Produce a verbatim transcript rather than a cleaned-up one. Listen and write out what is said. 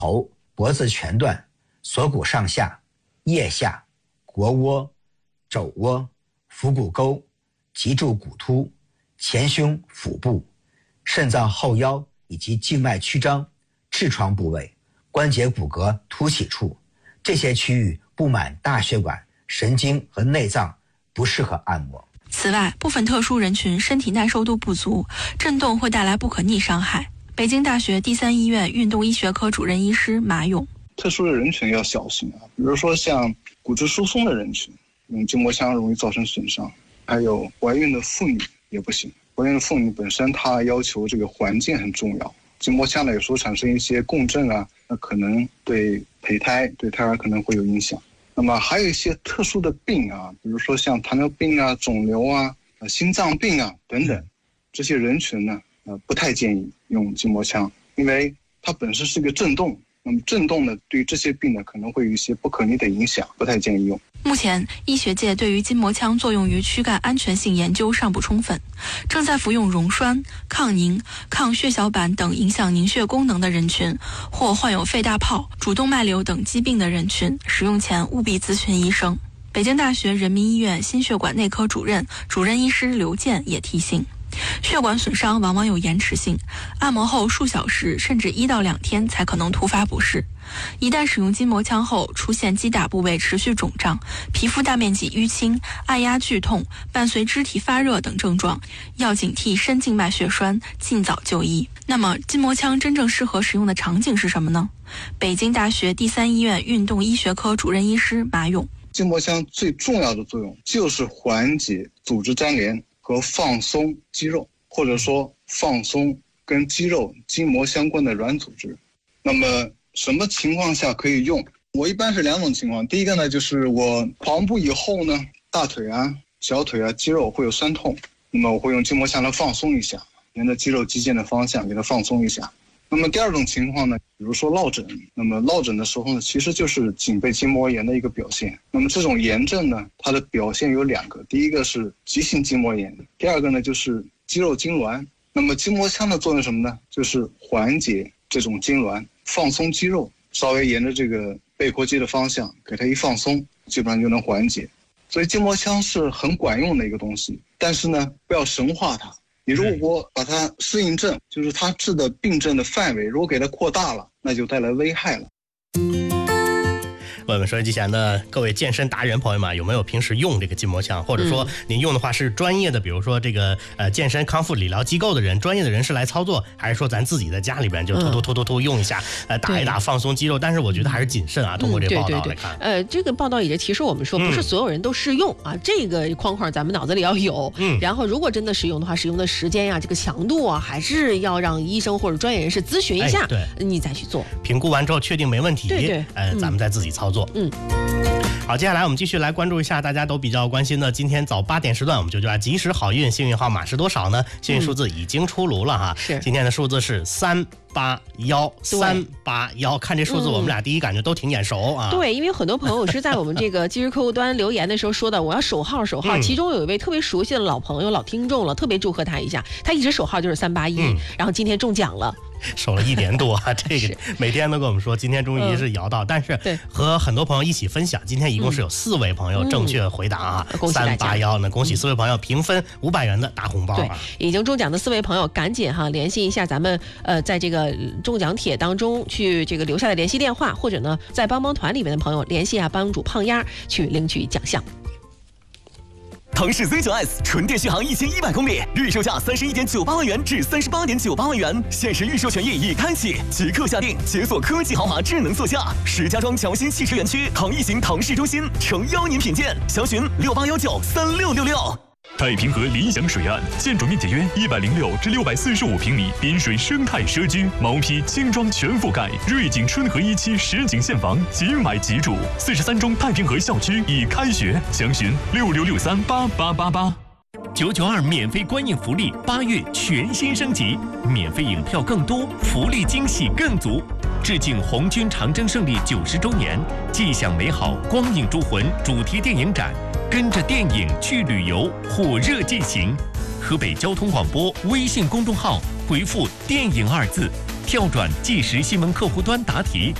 头、脖子全段、锁骨上下、腋下、腘窝、肘窝、腹股沟、脊柱骨突、前胸、腹部、肾脏后腰以及静脉曲张、痔疮部位、关节骨骼凸起处，这些区域布满大血管、神经和内脏，不适合按摩。 此外，部分特殊人群身体耐受度不足，震动会带来不可逆伤害。北京大学第三医院运动医学科主任医师马勇： 特殊的人群要小心啊，比如说像骨质疏松的人群，用筋膜枪容易造成损伤，还有怀孕的妇女也不行。怀孕的妇女本身她要求这个环境很重要，筋膜枪呢有时候产生一些共振啊，那可能对胚胎、对胎儿可能会有影响。那么还有一些特殊的病啊，比如说像糖尿病啊、肿瘤啊、呃、心脏病啊等等，这些人群呢，呃，不太建议用筋膜枪，因为它本身是个震动，那么震动呢，对于这些病呢可能会有一些不可逆的影响，不太建议用。 目前，医学界对于筋膜枪作用于躯干安全性研究尚不充分，正在服用溶栓、抗凝、抗血小板等影响凝血功能的人群，或患有肺大泡、主动脉瘤等疾病的人群，使用前务必咨询医生。北京大学人民医院心血管内科主任、主任医师刘健也提醒，血管损伤往往有延迟性，按摩后数小时甚至一到两天才可能突发不适。一旦使用筋膜枪后出现击打部位持续肿胀、皮肤大面积淤青、按压剧痛，伴随肢体发热等症状，要警惕深静脉血栓，尽早就医。那么筋膜枪真正适合使用的场景是什么呢？北京大学第三医院运动医学科主任医师马勇： 筋膜枪最重要的作用就是缓解组织粘连和放松肌肉，或者说放松跟肌肉筋膜相关的软组织。那么什么情况下可以用？我一般是两种情况。第一个呢，就是我跑完步以后呢，大腿啊、小腿啊肌肉会有酸痛，那么我会用筋膜枪来放松一下，沿着肌肉肌腱的方向给它放松一下。那么第二种情况呢，比如说落枕，那么落枕的时候呢，其实就是颈背筋膜炎的一个表现。那么这种炎症呢，它的表现有两个，第一个是急性筋膜炎，第二个呢就是肌肉痉挛。那么筋膜枪的作用是什么呢？就是缓解这种痉挛，放松肌肉，稍微沿着这个背阔肌的方向给它一放松，基本上就能缓解。所以筋膜枪是很管用的一个东西，但是呢，不要神化它。你如果把它适应症，就是它治的病症的范围，如果给它扩大了，那就带来危害了。 问问收音机前的各位健身达人朋友们，有没有平时用这个筋膜枪，或者说您用的话是专业的，比如说这个呃健身康复理疗机构的人，专业的人士来操作，还是说咱自己在家里边就突突突突突用一下，呃打一打放松肌肉？但是我觉得还是谨慎啊。通过这个报道来看， 嗯、对对对呃，这个报道也提示我们说，不是所有人都适用、嗯、啊，这个框框咱们脑子里要有。嗯，然后如果真的使用的话，使用的时间呀、啊，这个强度啊，还是要让医生或者专业人士咨询一下，哎、对，你再去做。 评估完之后确定没问题， 对对， 呃，咱们再自己操作。 嗯。 好，接下来我们继续来关注一下大家都比较关心的今天早八点时段，我们就叫及时好运，幸运号码是多少呢？幸运数字已经出炉了哈， 是、 今天的数字是三八幺三八幺，看这数字我们俩第一感觉都挺眼熟啊。 对，因为很多朋友是在我们这个即时客户端留言的时候说的，我要守号守号、嗯。其中有一位特别熟悉的老朋友、老听众了，特别祝贺他一下，他一直守号就是三八一，然后今天中奖了。 守了一年多啊，这个每天都跟我们说，今天终于是摇到、嗯，但是和很多朋友一起分享，今天一共是有四位朋友正确回答啊，三八幺呢，恭喜四位朋友平分五百元的大红包啊！ 对，已经中奖的四位朋友，赶紧哈联系一下咱们呃，在这个中奖帖当中去这个留下的联系电话，或者呢，在帮帮团里面的朋友联系一下帮主胖丫去领取奖项。 腾势 Z 九 S 纯电续航一千一百公里，预售价三十一点九八万元至三十八点九八万元，限时预售权益已开启，即刻下定，解锁科技豪华智能座驾。石家庄侨新汽车园区唐逸行唐氏中心诚邀您品鉴，详询六八幺九三六六六。太平河理想水岸，建筑面积约一百零六至六百四十五平米，滨水生态社区，毛坯轻装全覆盖，瑞景春和一期实景现房，即买即住。四十三中太平河校区已开学，详询六六六三八八八八。九九二免费观影福利，八月全新升级，免费影票更多，福利惊喜更足。致敬红军长征胜利九十周年，既享美好光影诸魂主题电影展。跟着电影去旅游，火热进行。河北交通广播微信公众号回复“电影”二字， 跳转即时新闻客户端答题，